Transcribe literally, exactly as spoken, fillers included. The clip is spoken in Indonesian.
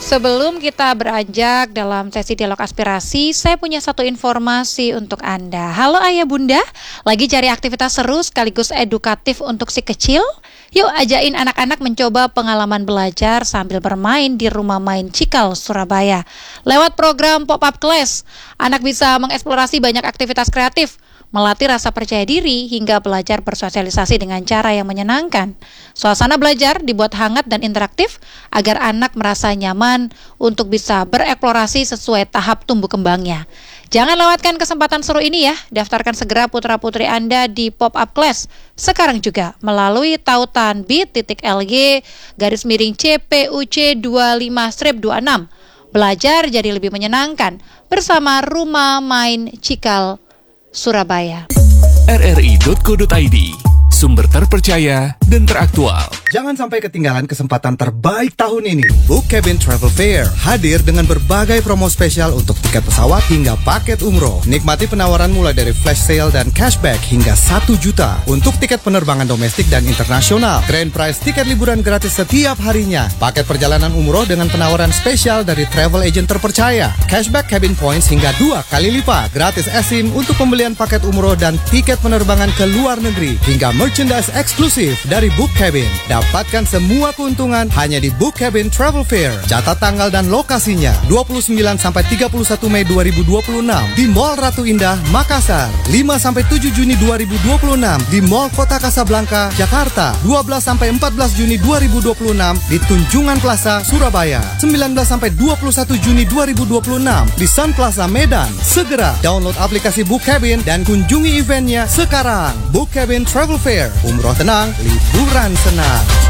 Sebelum kita beranjak dalam sesi dialog aspirasi, saya punya satu informasi untuk Anda. Halo Ayah Bunda, lagi cari aktivitas seru sekaligus edukatif untuk si kecil? Yuk ajain anak-anak mencoba pengalaman belajar sambil bermain di Rumah Main Cikal, Surabaya. Lewat program Pop-up Class, anak bisa mengeksplorasi banyak aktivitas kreatif, melatih rasa percaya diri hingga belajar bersosialisasi dengan cara yang menyenangkan. Suasana belajar dibuat hangat dan interaktif agar anak merasa nyaman untuk bisa bereksplorasi sesuai tahap tumbuh kembangnya. Jangan lewatkan kesempatan seru ini ya. Daftarkan segera putra-putri Anda di Pop-up Class sekarang juga melalui tautan bit.ly garis miring C P U C dua puluh lima dua puluh enam. Belajar jadi lebih menyenangkan bersama Rumah Main Cikal, Surabaya. r r i titik co titik i d, sumber terpercaya dan teraktual. Jangan sampai ketinggalan kesempatan terbaik tahun ini. Book Cabin Travel Fair hadir dengan berbagai promo spesial untuk tiket pesawat hingga paket umroh. Nikmati penawaran mulai dari flash sale dan cashback hingga satu juta untuk tiket penerbangan domestik dan internasional. Grand prize tiket liburan gratis setiap harinya. Paket perjalanan umroh dengan penawaran spesial dari travel agent terpercaya. Cashback cabin points hingga dua kali lipat. Gratis eSIM untuk pembelian paket umroh dan tiket penerbangan ke luar negeri. Hingga merchandise eksklusif dari Book Cabin. Dapatkan semua keuntungan hanya di Book Cabin Travel Fair. Catat tanggal dan lokasinya dua puluh sembilan sampai tiga puluh satu Mei dua ribu dua puluh enam di Mall Ratu Indah, Makassar. lima sampai tujuh Juni dua ribu dua puluh enam di Mall Kota Kasablanka, Jakarta. dua belas sampai empat belas Juni dua ribu dua puluh enam di Tunjungan Plaza, Surabaya. sembilan belas sampai dua puluh satu Juni dua ribu dua puluh enam di Sun Plaza, Medan. Segera download aplikasi Book Cabin dan kunjungi eventnya sekarang. Book Cabin Travel Fair. Umroh tenang, liburan senang.